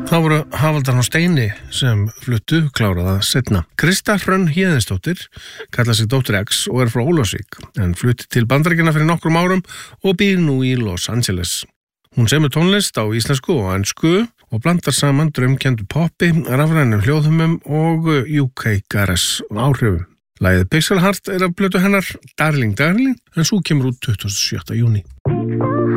Það voru Hafaldar á Steini sem fluttu, kláraða seinna. Krista Hrönn Héðinsdóttir kallar sig Dóttir X og frá Ólafsvík, en flutti til Bandaríkjanna fyrir nokkrum árum og býr nú í Los Angeles. Hún semur tónlist á íslensku og ensku og blandar saman draumkenndu poppi, rafrænum hljóðumum og UK garage áhrifum. Lagið Pixel Heart af plötu hennar Darling Darling, en svo kemur út 27. júní.